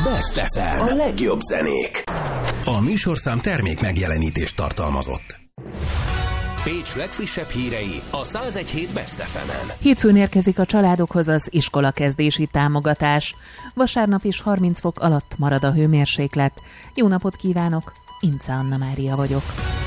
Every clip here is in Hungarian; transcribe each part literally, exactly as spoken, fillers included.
Best ef em. A legjobb zenék. A műsorszám termék megjelenítést tartalmazott. Pécs legfrissebb hírei a száz egy hét Best ef emen. Hétfőn érkezik a családokhoz az iskolakezdési támogatás. Vasárnap is harminc fok alatt marad a hőmérséklet. Jó napot kívánok, Ince Anna Mária vagyok.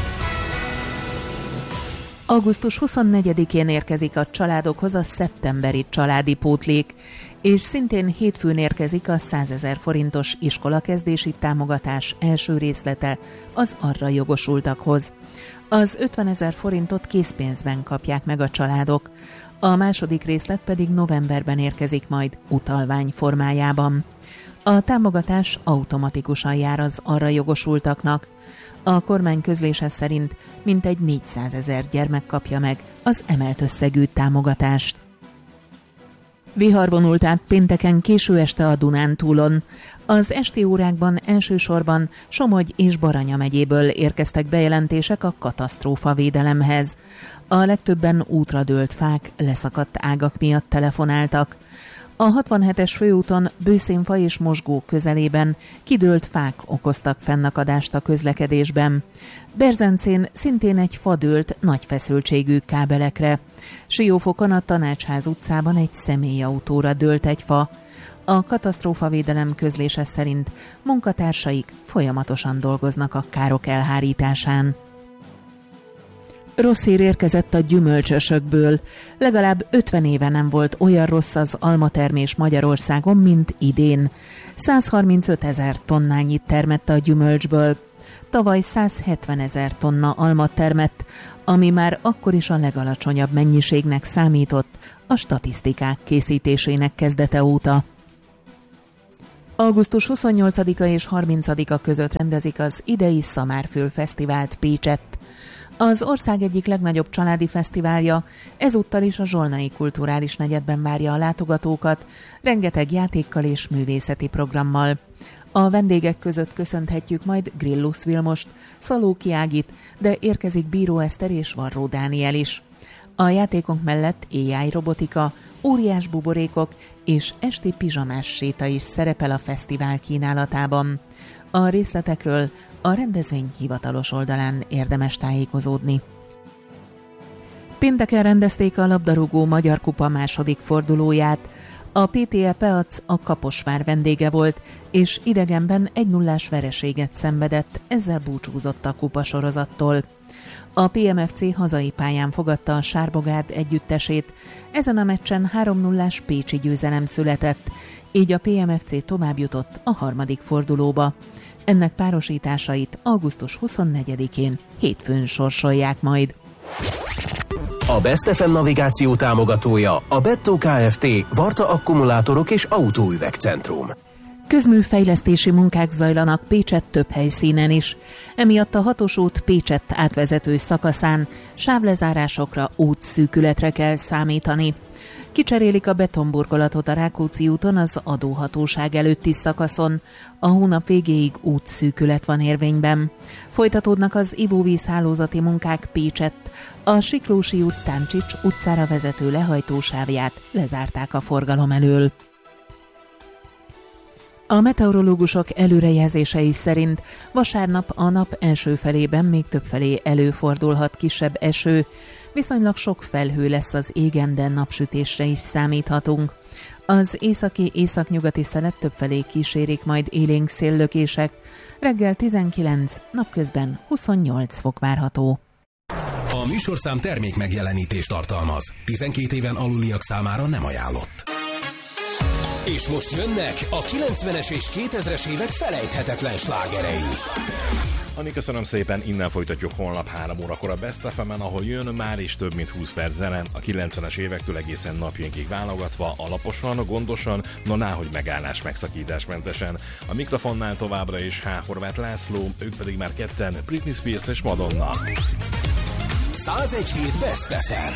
augusztus huszonnegyedikén érkezik a családokhoz a szeptemberi családi pótlék, és szintén hétfőn érkezik a százezer forintos iskolakezdési támogatás első részlete az arra jogosultakhoz. Az ötvenezer forintot készpénzben kapják meg a családok, a második részlet pedig novemberben érkezik majd utalvány formájában. A támogatás automatikusan jár az arra jogosultaknak. A kormány közlése szerint mintegy négyszázezer gyermek kapja meg az emelt összegű támogatást. Vihar vonult át pénteken késő este a Dunántúlon. Az esti órákban elsősorban Somogy és Baranya megyéből érkeztek bejelentések a katasztrófavédelemhez. A legtöbben útra dőlt fák, leszakadt ágak miatt telefonáltak. A hatvanhetes főúton Bőszénfa és Mosgó közelében kidőlt fák okoztak fennakadást a közlekedésben. Berzencén szintén egy fa dőlt nagy feszültségű kábelekre. Siófokon a Tanácsház utcában egy személyautóra dőlt egy fa. A katasztrófavédelem közlése szerint munkatársaik folyamatosan dolgoznak a károk elhárításán. Rossz hír érkezett a gyümölcsösökből. Legalább ötven éve nem volt olyan rossz az almatermés Magyarországon, mint idén. száz harmincöt ezer tonnányit termett a gyümölcsből. Tavaly száz hetven ezer tonna alma termett, ami már akkor is a legalacsonyabb mennyiségnek számított a statisztikák készítésének kezdete óta. augusztus huszonnyolcadika és harmincadika között rendezik az idei Szamárföld Fesztivált Pécsett. Az ország egyik legnagyobb családi fesztiválja, ezúttal is a Zsolnai Kulturális Negyedben várja a látogatókat, rengeteg játékkal és művészeti programmal. A vendégek között köszönhetjük majd Grillus Vilmost, Szalóki Ágit, de érkezik Bíró Eszter és Varró Dániel is. A játékok mellett á i robotika, óriás buborékok és esti pizsamás séta is szerepel a fesztivál kínálatában. A részletekről a rendezvény hivatalos oldalán érdemes tájékozódni. Pénteken rendezték a labdarúgó Magyar Kupa második fordulóját. A pé té é Peac a Kaposvár vendége volt, és idegenben egy nullás vereséget szenvedett, ezzel búcsúzott a kupasorozattól. A pé em ef cé hazai pályán fogadta a Sárbogárd együttesét, ezen a meccsen három nullás pécsi győzelem született, így a pé em ef cé továbbjutott a harmadik fordulóba. Ennek párosításait augusztus huszonnegyedikén hétfőn sorsolják majd. A Best ef em navigáció támogatója a Bettó Kft. Varta Akkumulátorok és Autóüvegcentrum. Közműfejlesztési munkák zajlanak Pécsett több helyszínen is. Emiatt a hatos út Pécsett átvezető szakaszán sávlezárásokra, útszűkületre kell számítani. Kicserélik a betonburkolatot a Rákóczi úton az adóhatóság előtti szakaszon. A hónap végéig útszűkület van érvényben. Folytatódnak az ivóvízhálózati munkák Pécsett. A Siklósi út Táncsics utcára vezető lehajtósávját lezárták a forgalom elől. A meteorológusok előrejelzései szerint vasárnap a nap első felében még többfelé előfordulhat kisebb eső, viszonylag sok felhő lesz az égen, de napsütésre is számíthatunk. Az északi északnyugati szelet többfelé kísérik majd élénk széllökések, reggel tizenkilenc, napközben huszonnyolc fok várható. A műsorszám termék megjelenítést tartalmaz. tizenkét éven aluliak számára nem ajánlott. És most jönnek a kilencvenes és kétezres évek felejthetetlen slágerei. Ani, köszönöm szépen, innen folytatjuk holnap három órakor a Best ef emen, ahol jön már is több mint húsz perc zene, a kilencvenes évektől egészen napjainkig válogatva, alaposan, gondosan, no náhogy megállás megszakításmentesen. A mikrofonnál továbbra is H. Horváth László, ők pedig már ketten, Britney Spears és Madonna. száz egy hét Best ef em.